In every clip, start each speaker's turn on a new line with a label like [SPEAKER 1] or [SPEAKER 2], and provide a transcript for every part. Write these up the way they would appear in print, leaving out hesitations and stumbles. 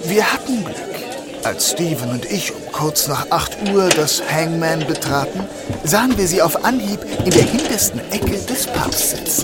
[SPEAKER 1] Wir hatten Glück. Als Steven und ich um kurz nach 8 Uhr das Hangman betraten, sahen wir sie auf Anhieb in der hintersten Ecke des Pubs sitzen.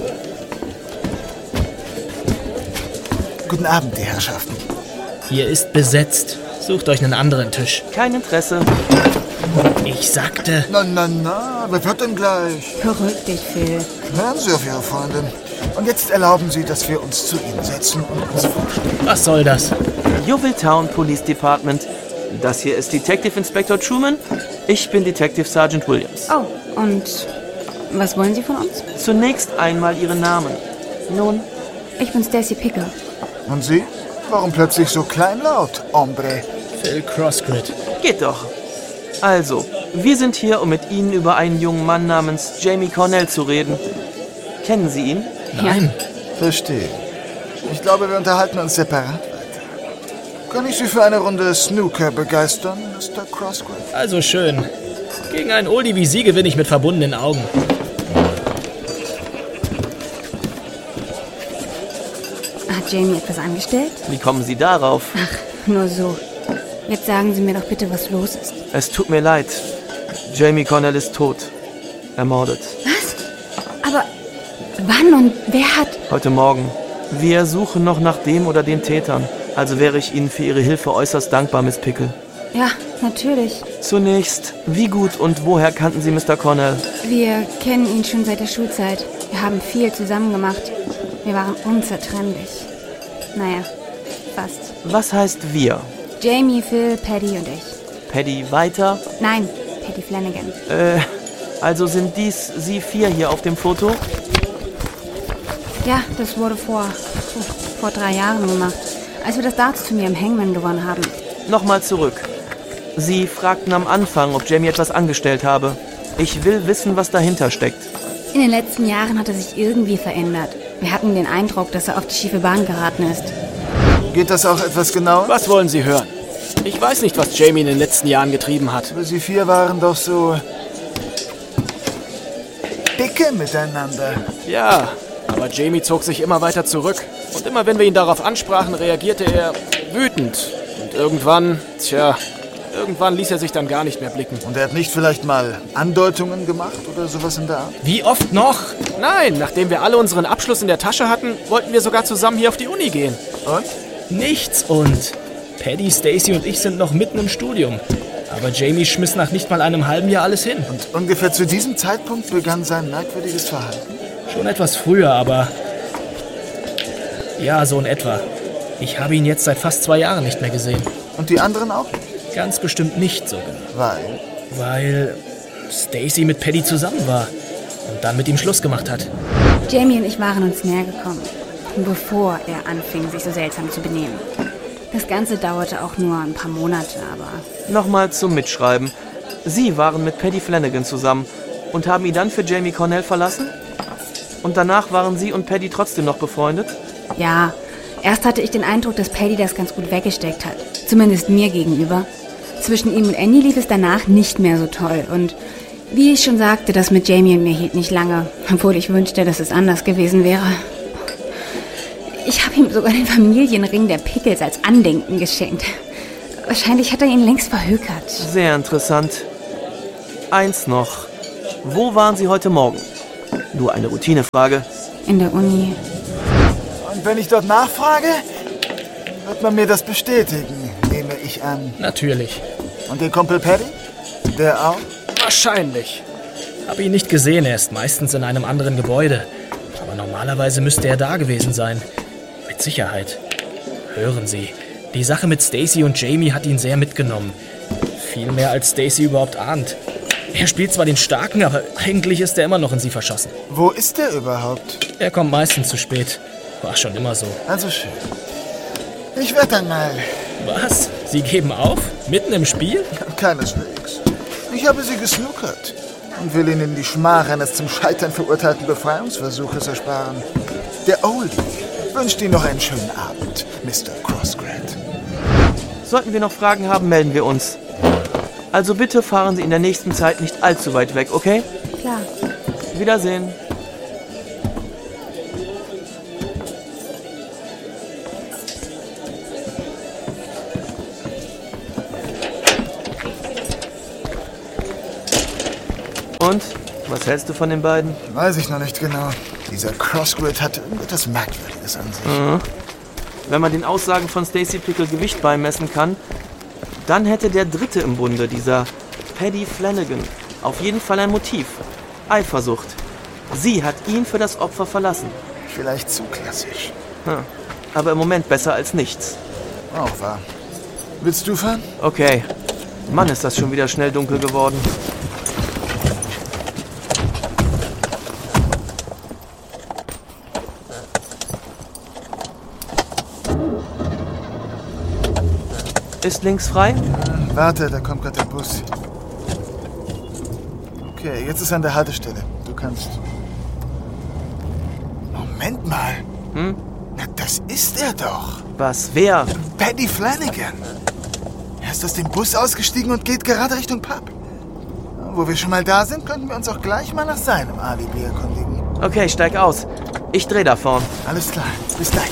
[SPEAKER 1] Guten Abend, die Herrschaften.
[SPEAKER 2] Hier ist besetzt. Sucht euch einen anderen Tisch.
[SPEAKER 3] Kein Interesse.
[SPEAKER 2] Ich sagte...
[SPEAKER 1] Na, wer wird denn gleich?
[SPEAKER 4] Beruhig dich, Phil.
[SPEAKER 1] Hören Sie auf Ihre Freundin. Und jetzt erlauben Sie, dass wir uns zu Ihnen setzen und uns vorstellen.
[SPEAKER 2] Was soll das?
[SPEAKER 3] Yeovil Town Police Department. Das hier ist Detective Inspector Truman. Ich bin Detective Sergeant Williams.
[SPEAKER 4] Oh, und was wollen Sie von uns?
[SPEAKER 3] Zunächst einmal Ihren Namen. Nun,
[SPEAKER 4] Ich bin Stacy Pickle.
[SPEAKER 1] Und Sie? Warum plötzlich so kleinlaut, Hombre?
[SPEAKER 2] Phil Crossgrid.
[SPEAKER 3] geht doch. Also, wir sind hier, um mit Ihnen über einen jungen Mann namens Jamie Cornell zu reden. Kennen Sie ihn?
[SPEAKER 2] Nein.
[SPEAKER 1] Verstehe. Ich glaube, wir unterhalten uns separat weiter. Kann ich Sie für eine Runde Snooker begeistern, Mr. Crossgrid?
[SPEAKER 2] Also schön. Gegen einen Oldie wie Sie gewinne ich mit verbundenen Augen.
[SPEAKER 4] Hat Jamie etwas angestellt?
[SPEAKER 3] Wie kommen Sie darauf?
[SPEAKER 4] Ach, nur so. Jetzt sagen Sie mir doch bitte, was los ist.
[SPEAKER 3] Es tut mir leid. Jamie Cornell ist tot. Ermordet.
[SPEAKER 4] Was? Aber wann und wer hat...
[SPEAKER 3] Heute Morgen. Wir suchen noch nach dem oder den Tätern. Also wäre ich Ihnen für Ihre Hilfe äußerst dankbar, Miss Pickle.
[SPEAKER 4] Ja, natürlich.
[SPEAKER 3] Zunächst, wie gut und woher kannten Sie Mr. Cornell?
[SPEAKER 4] Wir kennen ihn schon seit der Schulzeit. Wir haben viel zusammen gemacht. Wir waren unzertrennlich. Naja, fast.
[SPEAKER 3] Was heißt wir?
[SPEAKER 4] Jamie, Phil, Paddy und ich.
[SPEAKER 3] Paddy weiter?
[SPEAKER 4] Nein, Paddy Flanagan.
[SPEAKER 3] Also sind dies Sie 4 hier auf dem Foto?
[SPEAKER 4] Ja, das wurde vor 3 Jahren gemacht, als wir das Darts-Turnier im Hangman gewonnen haben.
[SPEAKER 3] Nochmal zurück. Sie fragten am Anfang, ob Jamie etwas angestellt habe. Ich will wissen, was dahinter steckt.
[SPEAKER 4] In den letzten Jahren hat er sich irgendwie verändert. Wir hatten den Eindruck, dass er auf die schiefe Bahn geraten ist.
[SPEAKER 1] Geht das auch etwas genauer?
[SPEAKER 5] Was wollen Sie hören? Ich weiß nicht, was Jamie in den letzten Jahren getrieben hat.
[SPEAKER 1] Aber Sie 4 waren doch so... dicke miteinander.
[SPEAKER 5] Ja, aber Jamie zog sich immer weiter zurück. Und immer wenn wir ihn darauf ansprachen, reagierte er wütend. Und irgendwann ließ er sich dann gar nicht mehr blicken.
[SPEAKER 1] Und er hat nicht vielleicht mal Andeutungen gemacht oder sowas in der Art?
[SPEAKER 2] Wie oft noch?
[SPEAKER 5] Nein, nachdem wir alle unseren Abschluss in der Tasche hatten, wollten wir sogar zusammen hier auf die Uni gehen.
[SPEAKER 1] Und?
[SPEAKER 2] Nichts und. Paddy, Stacy und ich sind noch mitten im Studium. Aber Jamie schmiss nach nicht mal einem halben Jahr alles hin.
[SPEAKER 1] Und ungefähr zu diesem Zeitpunkt begann sein merkwürdiges Verhalten?
[SPEAKER 2] Schon etwas früher, aber... Ja, so in etwa. Ich habe ihn jetzt seit fast 2 Jahren nicht mehr gesehen.
[SPEAKER 1] Und die anderen auch?
[SPEAKER 2] Ganz bestimmt nicht sogar.
[SPEAKER 1] Weil?
[SPEAKER 2] Weil Stacy mit Paddy zusammen war und dann mit ihm Schluss gemacht hat.
[SPEAKER 4] Jamie und ich waren uns näher gekommen, bevor er anfing, sich so seltsam zu benehmen. Das Ganze dauerte auch nur ein paar Monate, aber...
[SPEAKER 3] Nochmal zum Mitschreiben. Sie waren mit Paddy Flanagan zusammen und haben ihn dann für Jamie Cornell verlassen? Und danach waren Sie und Paddy trotzdem noch befreundet?
[SPEAKER 4] Ja, erst hatte ich den Eindruck, dass Paddy das ganz gut weggesteckt hat. Zumindest mir gegenüber. Zwischen ihm und Andy lief es danach nicht mehr so toll. Und wie ich schon sagte, das mit Jamie und mir hielt nicht lange. Obwohl ich wünschte, dass es anders gewesen wäre. Ich habe ihm sogar den Familienring der Pickles als Andenken geschenkt. Wahrscheinlich hat er ihn längst verhökert.
[SPEAKER 3] Sehr interessant. Eins noch. Wo waren Sie heute Morgen? Nur eine Routinefrage.
[SPEAKER 4] In der Uni.
[SPEAKER 1] Und wenn ich dort nachfrage, wird man mir das bestätigen, nehme ich an.
[SPEAKER 2] Natürlich.
[SPEAKER 1] Und den Kumpel Paddy? Der auch?
[SPEAKER 5] Wahrscheinlich.
[SPEAKER 2] Habe ihn nicht gesehen, er ist meistens in einem anderen Gebäude. Aber normalerweise müsste er da gewesen sein. Mit Sicherheit. Hören Sie, die Sache mit Stacy und Jamie hat ihn sehr mitgenommen. Viel mehr als Stacy überhaupt ahnt. Er spielt zwar den Starken, aber eigentlich ist er immer noch in sie verschossen.
[SPEAKER 1] Wo ist der überhaupt?
[SPEAKER 2] Er kommt meistens zu spät. War schon immer so.
[SPEAKER 1] Also schön. Ich werde dann mal.
[SPEAKER 2] Was? Sie geben auf? Mitten im Spiel?
[SPEAKER 1] Keineswegs. Ich habe sie gesnookert und will ihnen die Schmach eines zum Scheitern verurteilten Befreiungsversuches ersparen. Der Oldie wünscht Ihnen noch einen schönen Abend, Mr. Crossgrid.
[SPEAKER 3] Sollten wir noch Fragen haben, melden wir uns. Also bitte fahren Sie in der nächsten Zeit nicht allzu weit weg, okay?
[SPEAKER 4] Klar.
[SPEAKER 3] Wiedersehen. Was hältst du von den beiden?
[SPEAKER 1] Weiß ich noch nicht genau. Dieser Crossgrid hat irgendetwas Merkwürdiges an sich.
[SPEAKER 3] Wenn man den Aussagen von Stacey Pickle Gewicht beimessen kann, dann hätte der Dritte im Bunde, dieser Paddy Flanagan, auf jeden Fall ein Motiv. Eifersucht. Sie hat ihn für das Opfer verlassen.
[SPEAKER 1] Vielleicht zu klassisch.
[SPEAKER 3] Aber im Moment besser als nichts.
[SPEAKER 1] Auch wahr. Willst du fahren?
[SPEAKER 3] Okay. Mann, ist das schon wieder schnell dunkel geworden. Ist links frei?
[SPEAKER 1] Warte, da kommt gerade der Bus. Okay, jetzt ist er an der Haltestelle. Du kannst... Moment mal. Na, das ist er doch.
[SPEAKER 3] Was? Wer?
[SPEAKER 1] Paddy Flanagan. Er ist aus dem Bus ausgestiegen und geht gerade Richtung Pub. Wo wir schon mal da sind, könnten wir uns auch gleich mal nach seinem Alibi erkundigen.
[SPEAKER 3] Okay, steig aus. Ich dreh da vorn.
[SPEAKER 1] Alles klar, bis gleich.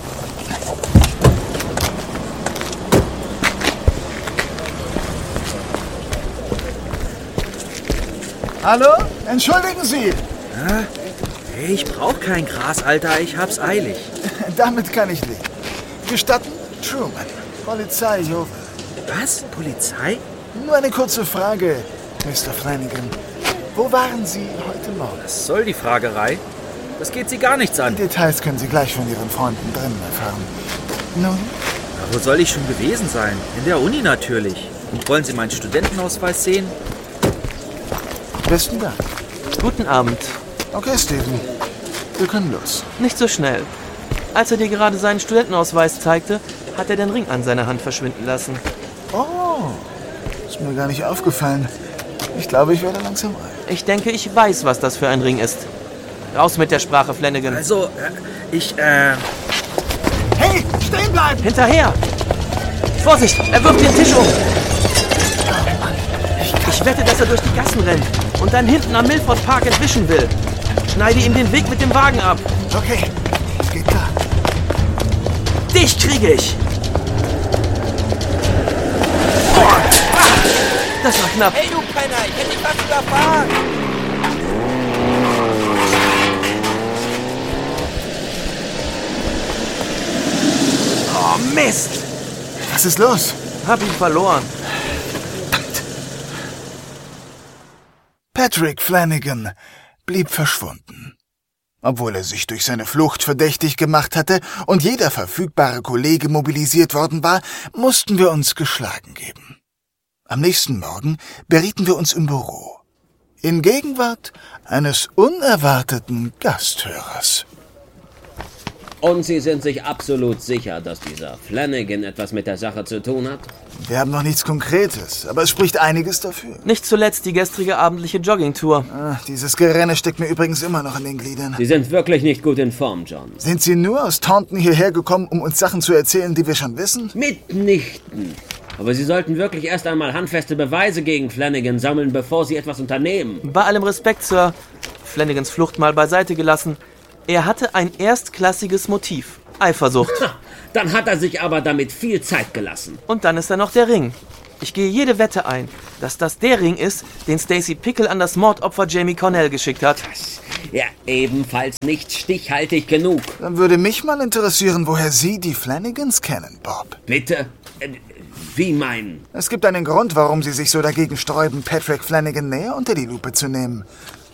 [SPEAKER 1] Hallo? Entschuldigen Sie.
[SPEAKER 6] Ich brauch kein Gras, Alter. Ich hab's eilig.
[SPEAKER 1] Damit kann ich leben. Gestatten? Truman. Polizei, Jove.
[SPEAKER 6] Was? Polizei?
[SPEAKER 1] Nur eine kurze Frage, Mr. Flanagan. Wo waren Sie heute Morgen?
[SPEAKER 6] Was soll die Fragerei? Das geht Sie gar nichts an.
[SPEAKER 1] Die Details können Sie gleich von Ihren Freunden drinnen erfahren. Nun?
[SPEAKER 6] Na, wo soll ich schon gewesen sein? In der Uni natürlich. Und wollen Sie meinen Studentenausweis sehen?
[SPEAKER 1] Besten Dank.
[SPEAKER 3] Guten Abend.
[SPEAKER 1] Okay, Steven. Wir können los.
[SPEAKER 3] Nicht so schnell. Als er dir gerade seinen Studentenausweis zeigte, hat er den Ring an seiner Hand verschwinden lassen.
[SPEAKER 1] Oh, ist mir gar nicht aufgefallen. Ich glaube, ich werde langsam alt.
[SPEAKER 3] Ich denke, ich weiß, was das für ein Ring ist. Raus mit der Sprache, Flanagan.
[SPEAKER 6] Also,
[SPEAKER 1] Hey, stehen bleiben!
[SPEAKER 3] Hinterher! Vorsicht, er wirft den Tisch um. Ich wette, dass er durch die Gassen rennt und dann hinten am Milford Park entwischen will. Schneide ihm den Weg mit dem Wagen ab.
[SPEAKER 1] Okay, geht klar.
[SPEAKER 3] Dich kriege ich! Das war knapp.
[SPEAKER 7] Hey, du Penner, ich hätte dich fast überfahren.
[SPEAKER 3] Oh, Mist!
[SPEAKER 1] Was ist los?
[SPEAKER 3] Hab ihn verloren.
[SPEAKER 1] Patrick Flanagan blieb verschwunden. Obwohl er sich durch seine Flucht verdächtig gemacht hatte und jeder verfügbare Kollege mobilisiert worden war, mussten wir uns geschlagen geben. Am nächsten Morgen berieten wir uns im Büro. In Gegenwart eines unerwarteten Gasthörers.
[SPEAKER 8] Und Sie sind sich absolut sicher, dass dieser Flanagan etwas mit der Sache zu tun hat?
[SPEAKER 1] Wir haben noch nichts Konkretes, aber es spricht einiges dafür.
[SPEAKER 3] Nicht zuletzt die gestrige abendliche Joggingtour.
[SPEAKER 1] Dieses Gerenne steckt mir übrigens immer noch in den Gliedern.
[SPEAKER 8] Sie sind wirklich nicht gut in Form, John.
[SPEAKER 1] Sind Sie nur aus Taunton hierher gekommen, um uns Sachen zu erzählen, die wir schon wissen?
[SPEAKER 8] Mitnichten. Aber Sie sollten wirklich erst einmal handfeste Beweise gegen Flanagan sammeln, bevor Sie etwas unternehmen.
[SPEAKER 3] Bei allem Respekt, Sir, Flanagans Flucht mal beiseite gelassen, er hatte ein erstklassiges Motiv. Eifersucht.
[SPEAKER 8] Dann hat er sich aber damit viel Zeit gelassen.
[SPEAKER 3] Und dann ist da noch der Ring. Ich gehe jede Wette ein, dass das der Ring ist, den Stacey Pickle an das Mordopfer Jamie Cornell geschickt hat.
[SPEAKER 8] Ja, ebenfalls nicht stichhaltig genug.
[SPEAKER 1] Dann würde mich mal interessieren, woher Sie die Flanagans kennen, Bob.
[SPEAKER 8] Bitte? Wie meinen?
[SPEAKER 1] Es gibt einen Grund, warum Sie sich so dagegen sträuben, Patrick Flanagan näher unter die Lupe zu nehmen.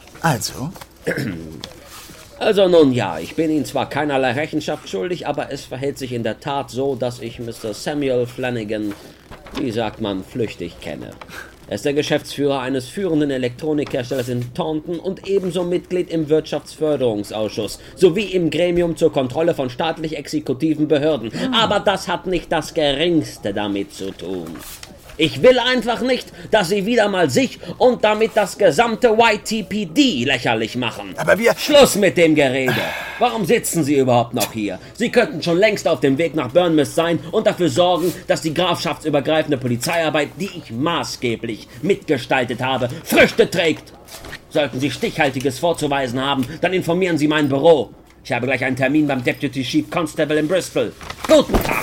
[SPEAKER 8] Also nun ja, ich bin Ihnen zwar keinerlei Rechenschaft schuldig, aber es verhält sich in der Tat so, dass ich Mr. Samuel Flanagan, wie sagt man, flüchtig kenne. Er ist der Geschäftsführer eines führenden Elektronikherstellers in Taunton und ebenso Mitglied im Wirtschaftsförderungsausschuss sowie im Gremium zur Kontrolle von staatlich-exekutiven Behörden. Aber das hat nicht das Geringste damit zu tun. Ich will einfach nicht, dass Sie wieder mal sich und damit das gesamte YTPD lächerlich machen.
[SPEAKER 1] Aber wir...
[SPEAKER 8] Schluss mit dem Gerede. Warum sitzen Sie überhaupt noch hier? Sie könnten schon längst auf dem Weg nach Bournemouth sein und dafür sorgen, dass die grafschaftsübergreifende Polizeiarbeit, die ich maßgeblich mitgestaltet habe, Früchte trägt. Sollten Sie Stichhaltiges vorzuweisen haben, dann informieren Sie mein Büro. Ich habe gleich einen Termin beim Deputy Chief Constable in Bristol. Guten Tag.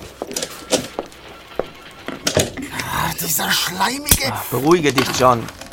[SPEAKER 1] Dieser schleimige...
[SPEAKER 3] Beruhige dich, John.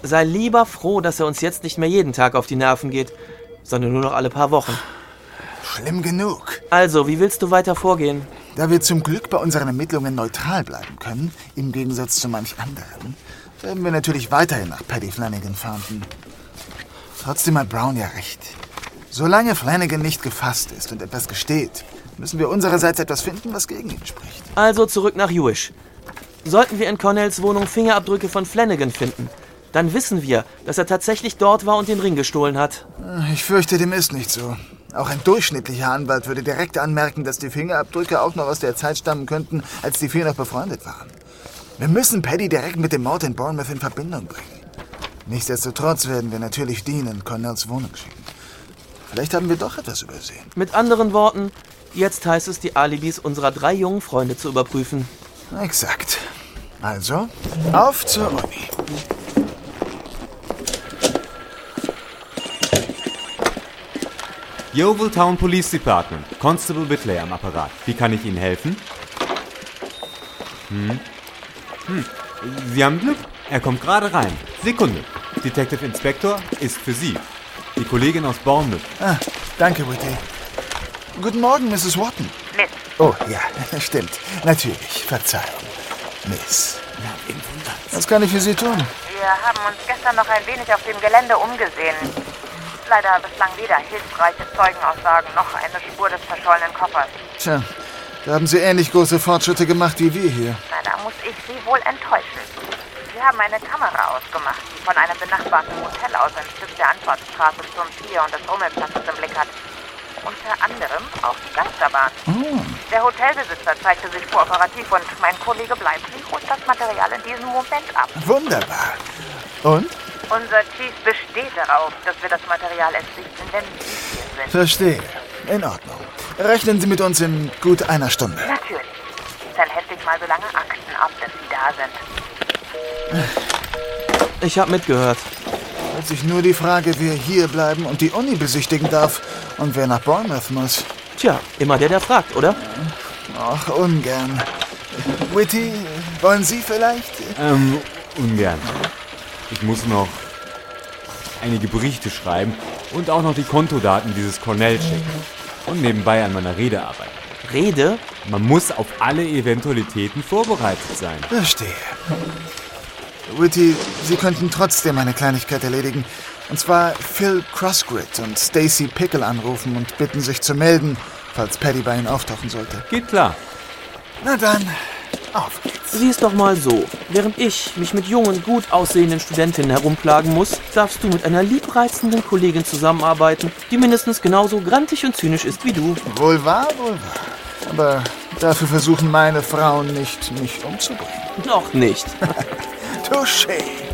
[SPEAKER 3] Sei lieber froh, dass er uns jetzt nicht mehr jeden Tag auf die Nerven geht, sondern nur noch alle paar Wochen.
[SPEAKER 1] Schlimm genug.
[SPEAKER 3] Also, wie willst du weiter vorgehen?
[SPEAKER 1] Da wir zum Glück bei unseren Ermittlungen neutral bleiben können, im Gegensatz zu manch anderen, werden wir natürlich weiterhin nach Paddy Flanagan fahnden. Trotzdem hat Brown ja recht. Solange Flanagan nicht gefasst ist und etwas gesteht, müssen wir unsererseits etwas finden, was gegen ihn spricht.
[SPEAKER 3] Also zurück nach Hewish. Sollten wir in Cornells Wohnung Fingerabdrücke von Flanagan finden, dann wissen wir, dass er tatsächlich dort war und den Ring gestohlen hat.
[SPEAKER 1] Ich fürchte, dem ist nicht so. Auch ein durchschnittlicher Anwalt würde direkt anmerken, dass die Fingerabdrücke auch noch aus der Zeit stammen könnten, als die vier noch befreundet waren. Wir müssen Paddy direkt mit dem Mord in Bournemouth in Verbindung bringen. Nichtsdestotrotz werden wir natürlich Dean in Cornells Wohnung schicken. Vielleicht haben wir doch etwas übersehen.
[SPEAKER 3] Mit anderen Worten, jetzt heißt es, die Alibis unserer 3 jungen Freunde zu überprüfen.
[SPEAKER 1] Exakt. Also, auf zur Uni.
[SPEAKER 9] Yeovil Town Police Department. Constable Whitley am Apparat. Wie kann ich Ihnen helfen? Sie haben Glück. Er kommt gerade rein. Sekunde. Detective Inspector ist für Sie. Die Kollegin aus Bournemouth.
[SPEAKER 1] Danke, Whitty. Guten Morgen, Mrs. Wotton.
[SPEAKER 10] Miss.
[SPEAKER 1] Oh, ja, stimmt. Natürlich. Verzeihung. Miss. Was kann ich für Sie tun?
[SPEAKER 10] Wir haben uns gestern noch ein wenig auf dem Gelände umgesehen. Leider bislang weder hilfreiche Zeugenaussagen noch eine Spur des verschollenen Koffers.
[SPEAKER 1] Tja, da haben Sie ähnlich große Fortschritte gemacht wie wir hier.
[SPEAKER 10] Na, da muss ich Sie wohl enttäuschen. Wir haben eine Kamera ausgemacht, die von einem benachbarten Hotel aus ein Stück der Anfahrtsstraße zum Pier und des Rummelplatzes im Blick hat. Unter anderem auch die Geisterbahn. Der Hotelbesitzer zeigte sich kooperativ und mein Kollege Bleitley holt das Material in diesem Moment ab.
[SPEAKER 1] Wunderbar. Und?
[SPEAKER 10] Unser Chief besteht darauf, dass wir das Material erst sichten, wenn Sie hier sind.
[SPEAKER 1] Verstehe. In Ordnung. Rechnen Sie mit uns in gut einer Stunde.
[SPEAKER 10] Natürlich. Dann hefte ich mal so lange Akten ab, bis Sie da sind.
[SPEAKER 3] Ich habe mitgehört.
[SPEAKER 1] Stellt sich nur die Frage, wer hier bleiben und die Uni besichtigen darf und wer nach Bournemouth muss.
[SPEAKER 3] Tja, immer der fragt, oder?
[SPEAKER 1] Ach, ungern. Whitty, wollen Sie vielleicht?
[SPEAKER 9] Ungern. Ich muss noch einige Berichte schreiben und auch noch die Kontodaten dieses Cornell checken. Und nebenbei an meiner Rede arbeiten.
[SPEAKER 3] Rede?
[SPEAKER 9] Man muss auf alle Eventualitäten vorbereitet sein.
[SPEAKER 1] Verstehe. Whitty, Sie könnten trotzdem eine Kleinigkeit erledigen. Und zwar Phil Crossgrid und Stacy Pickle anrufen und bitten, sich zu melden, falls Paddy bei Ihnen auftauchen sollte.
[SPEAKER 9] Geht klar.
[SPEAKER 1] Na dann, auf geht's.
[SPEAKER 3] Sieh es doch mal so. Während ich mich mit jungen, gut aussehenden Studentinnen herumplagen muss, darfst du mit einer liebreizenden Kollegin zusammenarbeiten, die mindestens genauso grantig und zynisch ist wie du.
[SPEAKER 1] Wohl wahr, wohl wahr. Aber dafür versuchen meine Frauen nicht, mich umzubringen.
[SPEAKER 3] Noch nicht.
[SPEAKER 1] Touché.